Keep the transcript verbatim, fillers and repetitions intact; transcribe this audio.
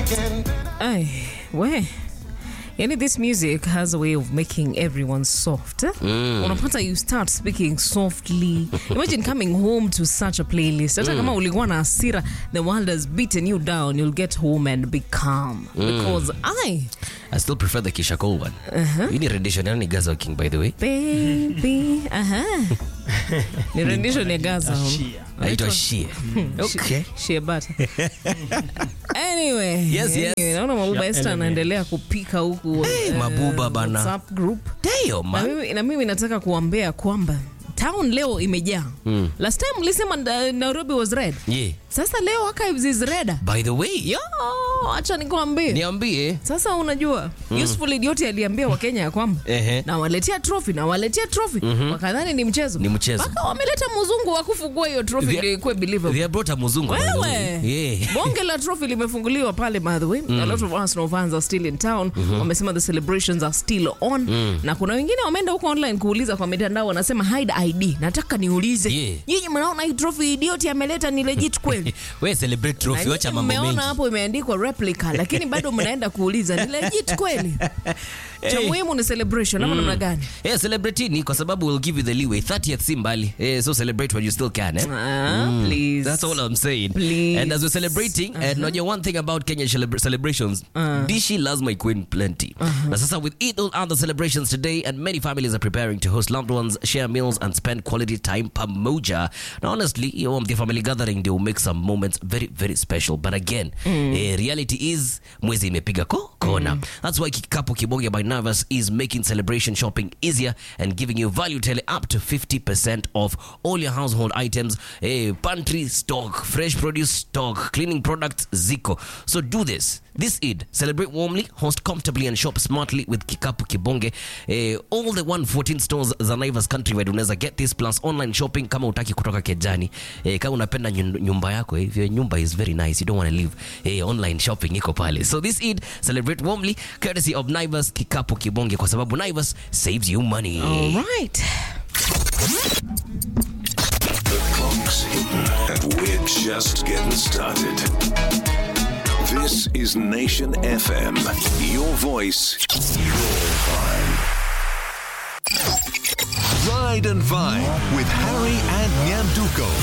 Ay, we. Yani this music has a way of making everyone soft. Eh? Mm. Unapata you start speaking softly. Imagine coming home to such a playlist. Hata kama ulikuwa na hasira, the world has beaten you down, you'll get home and be calm. Mm. Because I... I still prefer the Keisha Cole one. Uh-huh. Hii ni rendition ya Gaza King, by the way. Baby, aha. Ni rendition ya Gaza. Aitwa Shia. Okay. Shia bata. Anyway. Yes, yes. Anyway, naona Mabuba Esther anaendelea kupika huku. Hey, uh, Mabuba bana. WhatsApp group. Damn, man. Na mimi, na mimi nataka kuambia kwamba town leo imejaa. Mm. Last time ulisema Nairobi was red. Yeah. Sasa leo Archives is red. By the way. Yo, acha nikwambie. Niambie. Sasa unajua, mm. Useful Idiot aliambia Wakenya ya kwamba uh-huh. na waletea trophy, na waletea trophy. Mm-hmm. Wakadhani ni mchezo. Ni mchezo. Baka wameleta mzungu wa kufungua hiyo trophy ndio ikuwe believable. They brought a mzungu. Wewe. Yeah. Bonge la trophy limefunguliwa pale, by the way. Mm. A lot of Arsenal fans are still in town. Mm-hmm. Wamesema the celebrations are still on. Mm. Na kuna wengine wameenda huko online kuuliza kwa mitandao, wanasema hide I D. Nataka niulize. Yeah. Nyinyi mnaona hii trophy Idiot ameleta ni legit kweli? Wewe celebrate trophy, acha mambo mengi. Mmeona hapo imeandikwa replica, lakini bado mnaenda kuuliza ni legit kweli? Hey. Cha muhimu ni celebration, ama namna gani? Yeah, celebrate ni kwa sababu we'll give you the leeway. thirtieth simbali. Eh, so celebrate when you still can, eh? Ah, mm. Please. That's all I'm saying. Please. And as we're celebrating, uh-huh. and know one thing about Kenya celebra- celebrations, uh-huh. Dishi loves my queen plenty. Uh-huh. Now, sasa with Eid al-Adha celebrations today, and many families are preparing to host loved ones, share meals, and spend quality time pamoja. Now, honestly, you know, the family gathering, they will make some moments very, very special. But again, mm. eh, reality is, mwezi imepiga ko kona. Mm. That's why Kikapu Kibonge by Naivas is making celebration shopping easier and giving you value tele up to fifty percent off all your household items, eh, pantry stock, fresh produce stock, cleaning products, Zico. So do this. This Eid, celebrate warmly, host comfortably, and shop smartly with Kikapu Kibonge. Eh, all the one hundred fourteen stores za Naivas countrywide unaweza get this plus online shopping kama utaki kutoka kejani. Eh, kama unapenda nyumba yako, eh, if your nyumba is very nice, you don't want to leave, eh, online shopping iko pale. So this Eid, celebrate warmly, courtesy of Naivas Kikapu Kibonge, kwa sababu Naivas saves you money. All right. The clock's hidden, and we're just getting started. This is Nation F M. Your voice, your vibe. Ride and Vibe with Harry and Nyanduko.